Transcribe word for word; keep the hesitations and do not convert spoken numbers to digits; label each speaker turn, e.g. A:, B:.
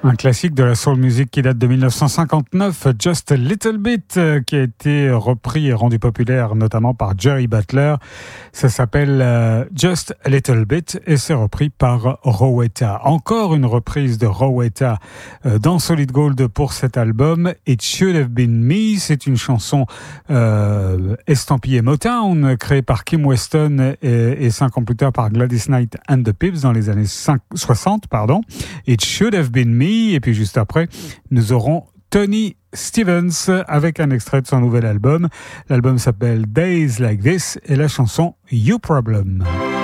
A: Un classique de la soul music qui date de dix-neuf cent cinquante-neuf, Just a Little Bit, qui a été repris et rendu populaire notamment par Jerry Butler. Ça s'appelle euh, Just a Little Bit et c'est repris par Rowetta. Encore une reprise de Rowetta euh, dans Solid Gold pour cet album. It Should Have Been Me, c'est une chanson euh, estampillée Motown, créée par Kim Weston et, et cinq ans plus tard par Gladys Knight and the Pips dans les années soixante. Pardon. It Should Have Been Me. Et puis juste après, nous aurons Tony Stevens avec un extrait de son nouvel album. L'album s'appelle Days Like This et la chanson You Problem.